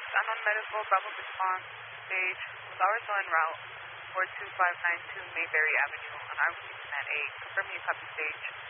unknown medical, Bravo response, stage, was also en route, 42592 Mayberry Avenue, on our receiving at 8. Confirm you copy stage.